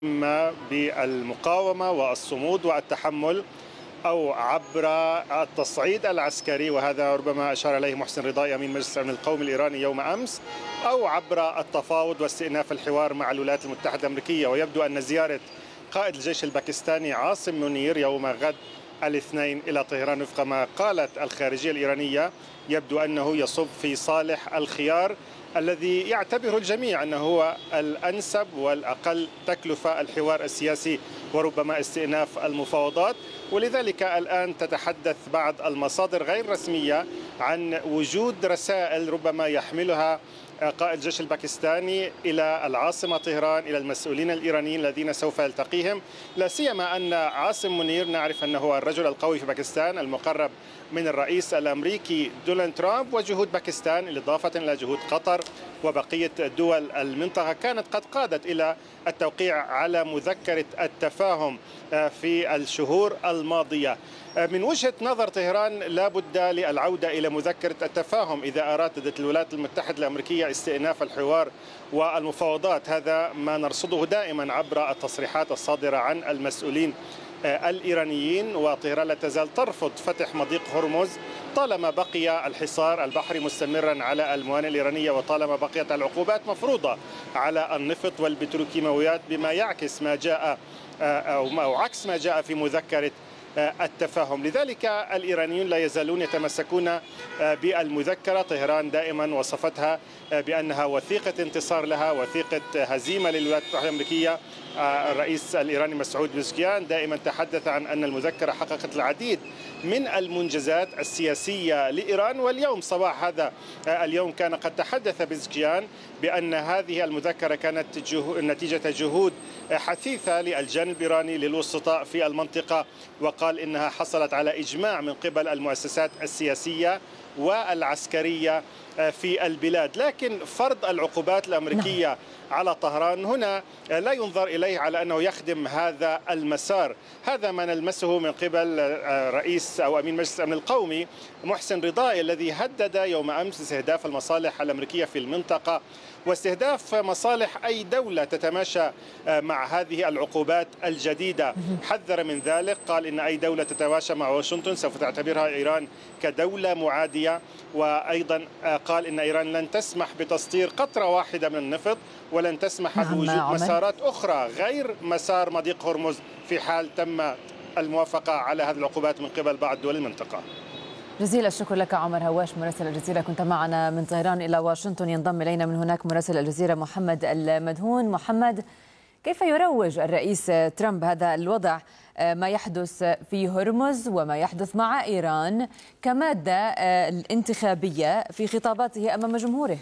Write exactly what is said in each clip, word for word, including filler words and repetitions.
إما بالمقاومة والصمود والتحمل أو عبر التصعيد العسكري، وهذا ربما أشار إليه محسن رضاي أمين مجلس الأمن القومي الإيراني يوم أمس، أو عبر التفاوض واستئناف الحوار مع الولايات المتحدة الأمريكية. ويبدو أن زيارة قائد الجيش الباكستاني عاصم منير يوم غد الاثنين إلى طهران وفق ما قالت الخارجية الإيرانية يبدو أنه يصب في صالح الخيار الذي يعتبره الجميع أنه هو الأنسب والأقل تكلفة، الحوار السياسي وربما استئناف المفاوضات. ولذلك الآن تتحدث بعض المصادر غير رسمية عن وجود رسائل ربما يحملها قائد الجيش الباكستاني إلى العاصمة طهران، إلى المسؤولين الإيرانيين الذين سوف يلتقيهم، لا سيما أن عاصم منير نعرف أنه هو الرجل القوي في باكستان المقرب من الرئيس الأمريكي دونالد ترامب. وجهود باكستان إضافة إلى جهود قطر وبقية دول المنطقة كانت قد قادت إلى التوقيع على مذكرة التفاهم في الشهور الماضية. من وجهة نظر طهران لا بد للعودة إلى مذكرة التفاهم إذا أرادت الولايات المتحدة الأمريكية استئناف الحوار والمفاوضات. هذا ما نرصده دائما عبر التصريحات الصادرة عن المسؤولين الإيرانيين. وطهران لا تزال ترفض فتح مضيق هرمز طالما بقي الحصار البحري مستمرا على الموانئ الإيرانية، وطالما بقيت العقوبات مفروضة على النفط والبتروكيماويات، بما يعكس ما جاء أو عكس ما جاء في مذكرة التفاهم. لذلك الإيرانيون لا يزالون يتمسكون بالمذكرة. طهران دائما وصفتها بأنها وثيقة انتصار لها، وثيقة هزيمة للولايات المتحدة الأمريكية. الرئيس الإيراني مسعود بزكيان دائما تحدث عن أن المذكرة حققت العديد من المنجزات السياسية لإيران. واليوم صباح هذا اليوم كان قد تحدث بزكيان بأن هذه المذكرة كانت نتيجة جهود حثيثة للجانب الإيراني للوسطاء في المنطقة، وقال إنها حصلت على إجماع من قبل المؤسسات السياسية والعسكرية في البلاد. لكن فرض العقوبات الأمريكية على طهران هنا لا ينظر إليه على أنه يخدم هذا المسار. هذا ما نلمسه من قبل رئيس أو أمين مجلس الأمن القومي محسن رضاي، الذي هدد يوم أمس استهداف المصالح الأمريكية في المنطقة واستهداف مصالح أي دولة تتماشى مع هذه العقوبات الجديدة. حذر من ذلك، قال إن أي دولة تتماشى مع واشنطن سوف تعتبرها إيران كدولة معادية. وأيضا قال إن إيران لن تسمح بتصدير قطرة واحدة من النفط، ولن تسمح بوجود مسارات أخرى غير مسار مضيق هرمز في حال تم الموافقة على هذه العقوبات من قبل بعض دول المنطقة. جزيل الشكر لك عمر هواش مراسل الجزيرة، كنت معنا من طهران إلى واشنطن. ينضم إلينا من هناك مراسل الجزيرة محمد المدهون. محمد، كيف يروج الرئيس ترامب هذا الوضع، ما يحدث في هرمز وما يحدث مع إيران كمادة انتخابية في خطاباته أمام جمهوره؟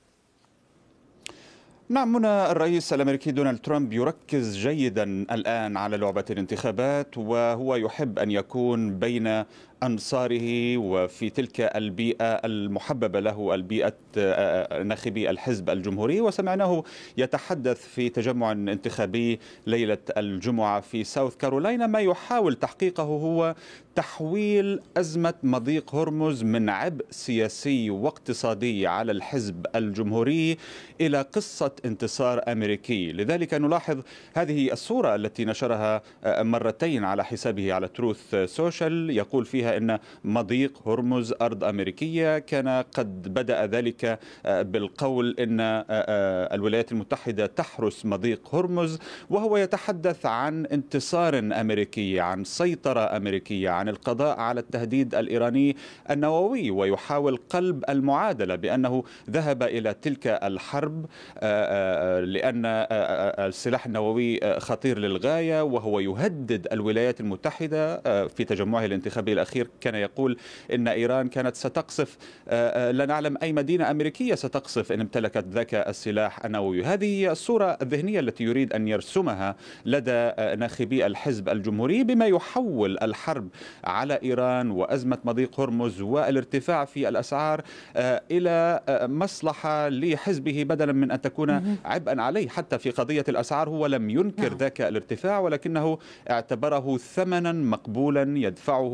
نعم منى، الرئيس الأمريكي دونالد ترامب يركز جيدا الآن على لعبة الانتخابات، وهو يحب أن يكون بين أنصاره وفي تلك البيئة المحببة له، البيئة ناخبي الحزب الجمهوري. وسمعناه يتحدث في تجمع انتخابي ليلة الجمعة في ساوث كارولاينا. ما يحاول تحقيقه هو تحويل أزمة مضيق هرمز من عبء سياسي واقتصادي على الحزب الجمهوري إلى قصة انتصار أمريكي. لذلك نلاحظ هذه الصورة التي نشرها مرتين على حسابه على تروث سوشيال، يقول فيها إن مضيق هرمز أرض أمريكية. كان قد بدأ ذلك بالقول إن الولايات المتحدة تحرس مضيق هرمز، وهو يتحدث عن انتصار أمريكي، عن سيطرة أمريكية، عن القضاء على التهديد الإيراني النووي، ويحاول قلب المعادلة بأنه ذهب إلى تلك الحرب لأن السلاح النووي خطير للغاية، وهو يهدد الولايات المتحدة. في تجمعه الانتخابي الأخير كان يقول إن إيران كانت ستقصف، لا نعلم أي مدينة أمريكية ستقصف إن امتلكت ذاك السلاح النووي. هذه هي الصورة الذهنية التي يريد أن يرسمها لدى ناخبي الحزب الجمهوري، بما يحول الحرب على إيران وأزمة مضيق هرمز والارتفاع في الأسعار إلى مصلحة لحزبه بدلا من أن تكون عبئا عليه. حتى في قضية الأسعار هو لم ينكر ذاك الارتفاع، ولكنه اعتبره ثمنا مقبولا يدفعه الأمريكي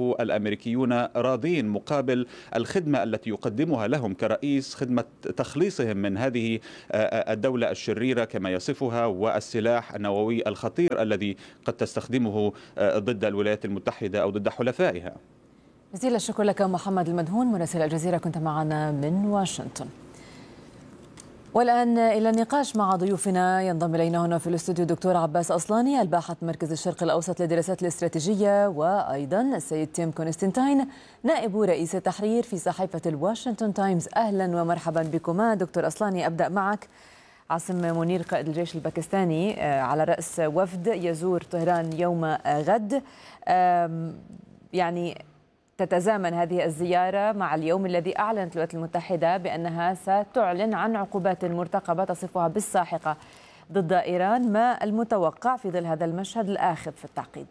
الأمريكيون راضين مقابل الخدمة التي يقدمها لهم كرئيس، خدمة تخليصهم من هذه الدولة الشريرة كما يصفها والسلاح النووي الخطير الذي قد تستخدمه ضد الولايات المتحدة أو ضد حلفائها. جزيل الشكر لك محمد المدهون مراسل الجزيرة، كنت معنا من واشنطن. والآن إلى النقاش مع ضيوفنا. ينضم إلينا هنا في الاستوديو الدكتور عباس أصلاني الباحث مركز الشرق الأوسط للدراسات الاستراتيجية، وأيضا السيد تيم كونستانتين نائب رئيس التحرير في صحيفة الواشنطن تايمز. أهلا ومرحبا بكما. دكتور أصلاني، أبدأ معك. عاصم منير قائد الجيش الباكستاني على رأس وفد يزور طهران يوم غد، يعني تتزامن هذه الزيارة مع اليوم الذي أعلنت الولايات المتحدة بأنها ستعلن عن عقوبات مرتقبة تصفها بالساحقة ضد إيران. ما المتوقع في ظل هذا المشهد الآخذ في التعقيد؟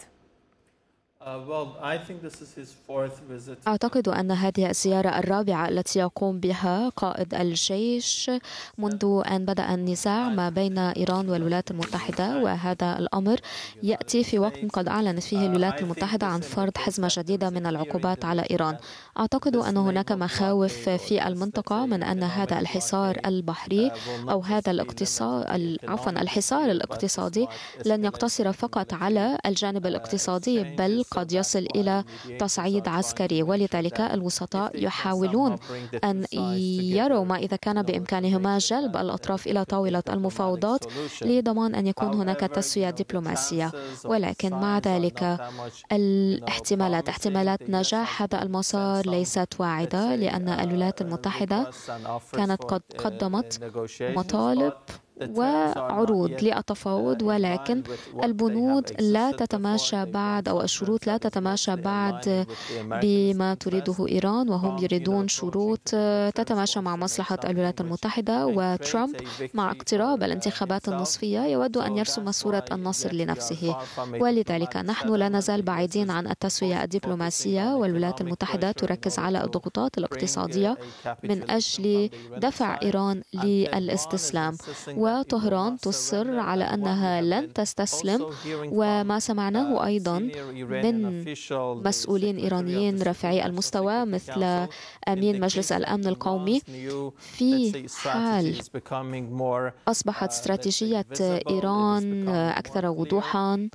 أعتقد أن هذه الزيارة الرابعة التي يقوم بها قائد الجيش منذ أن بدأ النزاع ما بين إيران والولايات المتحدة، وهذا الأمر يأتي في وقت قد أعلنت فيه الولايات المتحدة عن فرض حزمة جديدة من العقوبات على إيران. أعتقد أن هناك مخاوف في المنطقة من أن هذا الحصار البحري أو هذا الاقتصاد عفوا الحصار الاقتصادي لن يقتصر فقط على الجانب الاقتصادي، بل قد يصل إلى تصعيد عسكري، ولذلك الوسطاء يحاولون أن يروا ما إذا كان بإمكانهما جلب الأطراف إلى طاولة المفاوضات لضمان أن يكون هناك تسوية دبلوماسية. ولكن مع ذلك الاحتمالات احتمالات نجاح هذا المسار ليست واعدة، لأن الولايات المتحدة كانت قد قدمت مطالب وعروض للتفاوض، ولكن البنود لا تتماشى بعد أو الشروط لا تتماشى بعد بما تريده إيران، وهم يريدون شروط تتماشى مع مصلحة الولايات المتحدة. وترامب مع اقتراب الانتخابات النصفية يود أن يرسم صورة النصر لنفسه، ولذلك نحن لا نزال بعيدين عن التسوية الدبلوماسية، والولايات المتحدة تركز على الضغوطات الاقتصادية من أجل دفع إيران للاستسلام، وطهران تصر على أنها لن تستسلم. وما سمعناه أيضا من مسؤولين إيرانيين رفيعي المستوى مثل أمين مجلس الأمن القومي، في حال أصبحت استراتيجية إيران أكثر وضوحا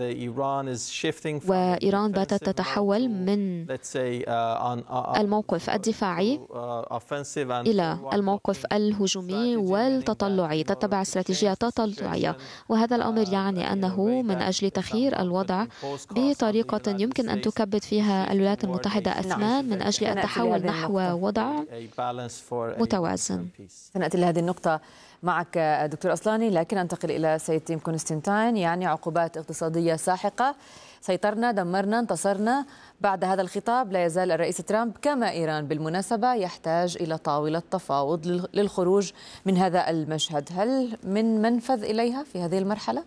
وإيران باتت تتحول من الموقف الدفاعي إلى الموقف الهجومي والتطلعي، تتبع استراتيجية تطلعية، وهذا الأمر يعني أنه من أجل تخيير الوضع بطريقة يمكن أن تكبد فيها الولايات المتحدة أثمان من أجل التحول نحو وضع متوازن. سنأتي لهذه النقطة معك دكتور أصلاني، لكن أنتقل إلى سيد تيم كونستانتين. يعني عقوبات اقتصادية ساحقة، سيطرنا، دمرنا، انتصرنا. بعد هذا الخطاب لا يزال الرئيس ترامب كما إيران بالمناسبة يحتاج إلى طاولة تفاوض للخروج من هذا المشهد. هل من منفذ إليها في هذه المرحلة؟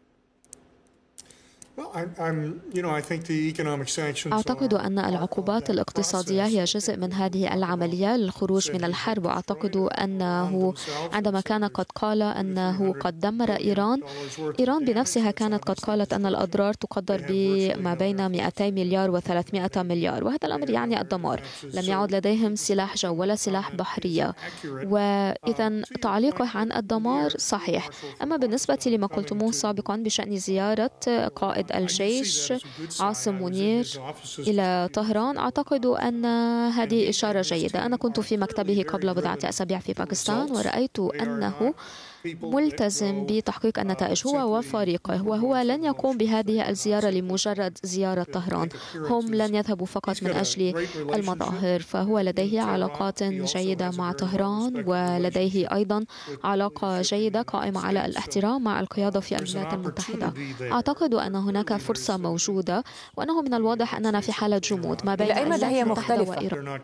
أعتقد أن العقوبات الاقتصادية هي جزء من هذه العملية للخروج من الحرب، وأعتقد أنه عندما كان قد قال أنه قد دمر إيران، إيران بنفسها كانت قد قالت أن الأضرار تقدر بما بين مئتي مليار وثلاثمئة مليار، وهذا الأمر يعني الدمار. لم يعد لديهم سلاح جو ولا سلاح بحرية، وإذا تعليقه عن الدمار صحيح. أما بالنسبة لما قلتموه سابقا بشأن زيارة قائد الجيش عاصم منير إلى طهران، أعتقد أن هذه إشارة جيدة. أنا كنت في مكتبه قبل بضعة أسابيع في باكستان، ورأيت أنه ملتزم بتحقيق النتائج هو وفريقه، وهو لن يقوم بهذه الزيارة لمجرد زيارة طهران. هم لن يذهبوا فقط من أجل المظاهر، فهو لديه علاقات جيدة مع طهران، ولديه أيضا علاقة جيدة قائمة على الاحترام مع القيادة في الولايات المتحدة. أعتقد أن هناك فرصة موجودة، وأنه من الواضح أننا في حالة جمود ما بين الولايات المتحدة وإيران.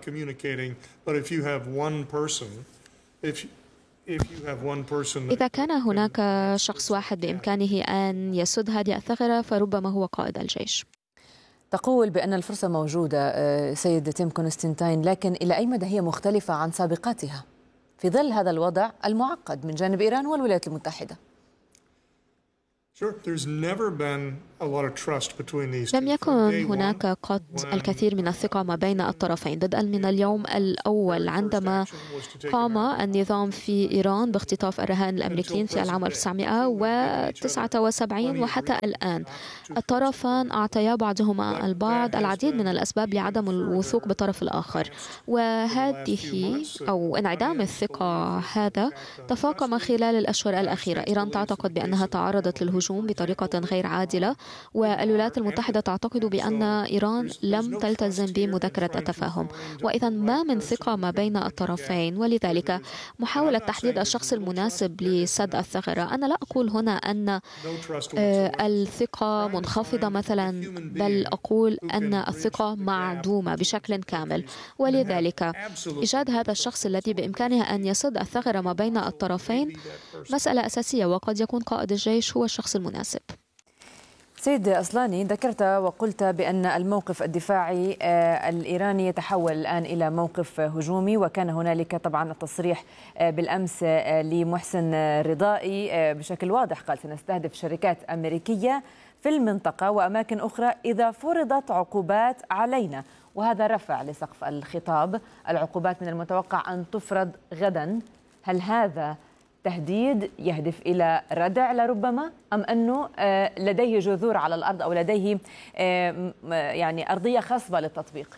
إذا كان هناك شخص واحد بإمكانه أن يسد هذه الثغرة فربما هو قائد الجيش. تقول بأن الفرصة موجودة سيد تيم كونستانتين، لكن إلى أي مدى هي مختلفة عن سابقاتها في ظل هذا الوضع المعقد من جانب إيران والولايات المتحدة؟ لم يكن هناك قط الكثير من الثقة ما بين الطرفين بدءا من اليوم الأول عندما قام النظام في إيران باختطاف الرهائن الأمريكيين في العام ألف وتسعمائة وتسعة وسبعين وحتى الآن. الطرفان أعطيا بعضهما البعض العديد من الأسباب لعدم الوثوق بالطرف الآخر، وهذه أو انعدام الثقة هذا تفاقم خلال الأشهر الأخيرة. إيران تعتقد بأنها تعرضت للهجوم بطريقة غير عادلة، والولايات المتحدة تعتقد بأن إيران لم تلتزم بمذكرة التفاهم، وإذا ما من ثقة ما بين الطرفين، ولذلك محاولة تحديد الشخص المناسب لسد الثغرة. أنا لا أقول هنا أن الثقة منخفضة مثلا، بل أقول أن الثقة معدومة بشكل كامل، ولذلك إيجاد هذا الشخص الذي بإمكانه أن يسد الثغرة ما بين الطرفين مسألة أساسية، وقد يكون قائد الجيش هو الشخص المناسب. سيد أصلاني، ذكرت وقلت بأن الموقف الدفاعي الإيراني يتحول الآن إلى موقف هجومي، وكان هنالك طبعا التصريح بالأمس لمحسن رضائي بشكل واضح، قال سنستهدف شركات أمريكية في المنطقة وأماكن أخرى إذا فرضت عقوبات علينا، وهذا رفع لسقف الخطاب. العقوبات من المتوقع أن تفرض غدا. هل هذا تهديد يهدف إلى ردع لربما، أم أنه لديه جذور على الأرض أو لديه يعني أرضية خصبة للتطبيق؟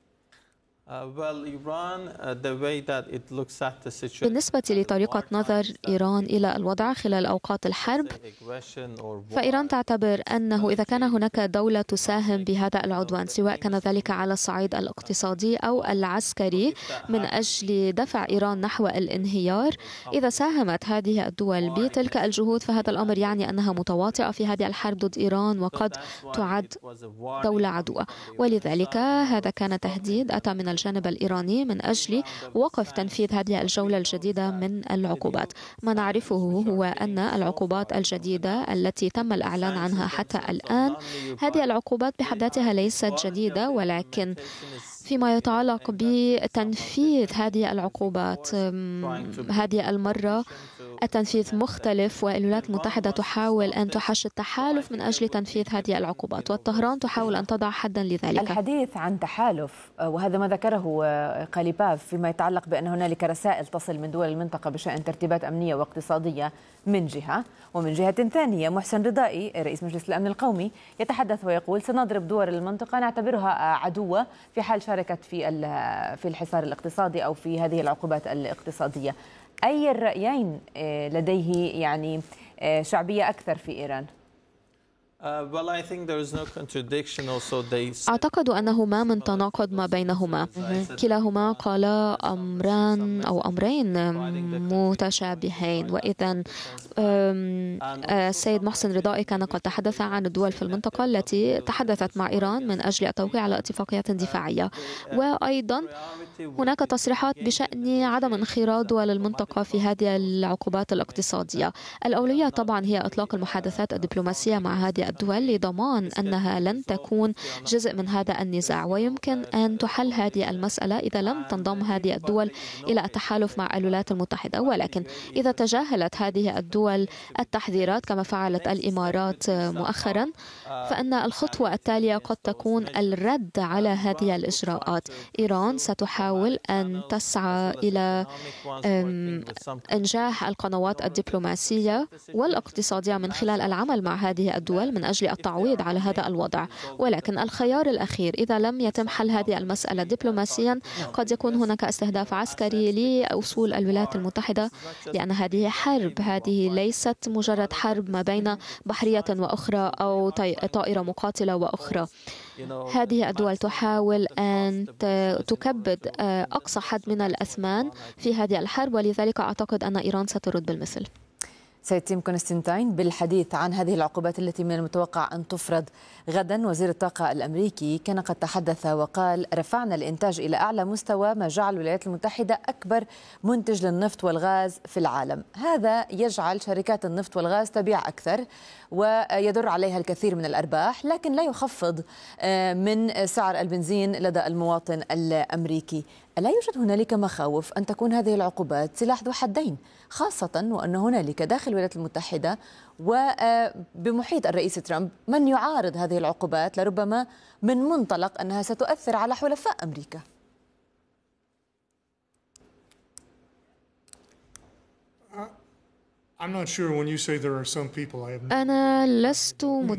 بالنسبة لطريقة نظر إيران إلى الوضع خلال أوقات الحرب، فإيران تعتبر أنه إذا كان هناك دولة تساهم بهذا العدوان، سواء كان ذلك على الصعيد الاقتصادي أو العسكري من أجل دفع إيران نحو الانهيار، إذا ساهمت هذه الدول بتلك الجهود فهذا الأمر يعني أنها متواطئة في هذه الحرب ضد إيران وقد تعد دولة عدوة. ولذلك هذا كان تهديد أتى من الجانب الإيراني من أجل وقف تنفيذ هذه الجولة الجديدة من العقوبات. ما نعرفه هو أن العقوبات الجديدة التي تم الإعلان عنها حتى الآن، هذه العقوبات بحد ذاتها ليست جديدة، ولكن فيما يتعلق بتنفيذ هذه العقوبات هذه المرة التنفيذ مختلف، والولايات المتحدة تحاول أن تحشد تحالف من أجل تنفيذ هذه العقوبات، وطهران تحاول أن تضع حدا لذلك. الحديث عن تحالف، وهذا ما ذكره قليباف فيما يتعلق بأن هنالك رسائل تصل من دول المنطقة بشأن ترتيبات أمنية واقتصادية من جهة، ومن جهة ثانية محسن رضائي رئيس مجلس الأمن القومي يتحدث ويقول سنضرب دول المنطقة نعتبرها عدوة في حال شاركت في في الحصار الاقتصادي أو في هذه العقوبات الاقتصادية. أي الرأيين لديه يعني شعبية أكثر في إيران؟ أعتقد أنه ما من تناقض ما بينهما، كلاهما قالا أمران أو أمرين متشابهين. وإذا السيد محسن رضائي كان قد تحدث عن الدول في المنطقة التي تحدثت مع إيران من أجل التوقيع على اتفاقيات دفاعية، وأيضا هناك تصريحات بشأن عدم انخراط دول المنطقة في هذه العقوبات الاقتصادية. الأولوية طبعا هي إطلاق المحادثات الدبلوماسية مع هذه الدول لضمان أنها لن تكون جزء من هذا النزاع، ويمكن أن تحل هذه المسألة إذا لم تنضم هذه الدول إلى التحالف مع الولايات المتحدة. ولكن إذا تجاهلت هذه الدول التحذيرات كما فعلت الإمارات مؤخرا، فإن الخطوة التالية قد تكون الرد على هذه الإجراءات. إيران ستحاول أن تسعى إلى إنجاح القنوات الدبلوماسية والاقتصادية من خلال العمل مع هذه الدول من أجل التعويض على هذا الوضع، ولكن الخيار الأخير إذا لم يتم حل هذه المسألة دبلوماسيا قد يكون هناك استهداف عسكري لأصول الولايات المتحدة، لأن هذه حرب، هذه ليست مجرد حرب ما بين بحرية وأخرى أو طائرة مقاتلة وأخرى. هذه الدول تحاول أن تكبد أقصى حد من الأثمان في هذه الحرب، ولذلك أعتقد أن إيران سترد بالمثل. سيد تيم كونستانتين، بالحديث عن هذه العقوبات التي من المتوقع أن تفرض غدا، وزير الطاقة الأمريكي كان قد تحدث وقال رفعنا الإنتاج إلى أعلى مستوى، ما جعل الولايات المتحدة أكبر منتج للنفط والغاز في العالم. هذا يجعل شركات النفط والغاز تبيع أكثر ويدر عليها الكثير من الأرباح، لكن لا يخفض من سعر البنزين لدى المواطن الأمريكي. ألا يوجد هنالك مخاوف أن تكون هذه العقوبات سلاح ذو حدين، خاصة وأن هنالك داخل الولايات المتحدة وبمحيط الرئيس ترامب من يعارض هذه العقوبات لربما من منطلق أنها ستؤثر على حلفاء أمريكا؟ أنا لست